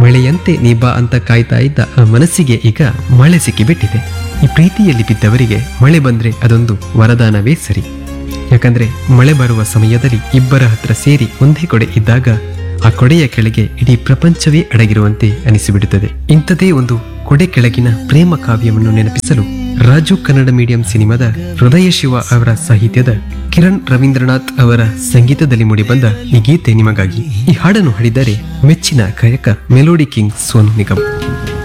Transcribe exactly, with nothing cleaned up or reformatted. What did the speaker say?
ಮಳೆಯಂತೆ ನೀ ಬಾ ಅಂತ ಕಾಯ್ತಾ ಇದ್ದ ಆ ಮನಸ್ಸಿಗೆ ಈಗ ಮಳೆ ಸಿಕ್ಕಿಬಿಟ್ಟಿದೆ. ಈ ಪ್ರೀತಿಯಲ್ಲಿ ಬಿದ್ದವರಿಗೆ ಮಳೆ ಬಂದ್ರೆ ಅದೊಂದು ವರದಾನವೇ ಸರಿ. ಯಾಕಂದ್ರೆ ಮಳೆ ಬರುವ ಸಮಯದಲ್ಲಿ ಇಬ್ಬರ ಹತ್ರ ಸೇರಿ ಒಂದೇ ಕೊಡೆ ಇದ್ದಾಗ ಆ ಕೊಡೆಯ ಕೆಳಗೆ ಇಡೀ ಪ್ರಪಂಚವೇ ಅಡಗಿರುವಂತೆ ಅನಿಸಿಬಿಡುತ್ತದೆ. ಇಂಥದೇ ಒಂದು ಕೊಡೆ ಕೆಳಗಿನ ಪ್ರೇಮ ಕಾವ್ಯವನ್ನು ನೆನಪಿಸಲು ರಾಜು ಕನ್ನಡ ಮೀಡಿಯಂ ಸಿನಿಮಾದ ಹೃದಯ ಶಿವ ಅವರ ಸಾಹಿತ್ಯದ ಕಿರಣ್ ರವೀಂದ್ರನಾಥ್ ಅವರ ಸಂಗೀತದಲ್ಲಿ ಮೂಡಿಬಂದ ಈ ಗೀತೆ ನಿಮಗಾಗಿ. ಈ ಹಾಡನ್ನು ಹಾಡಿದ್ದಾರೆ ಮೆಚ್ಚಿನ ಗಾಯಕ ಮೆಲೋಡಿ ಕಿಂಗ್ ಸೋನು ನಿಗಮ್.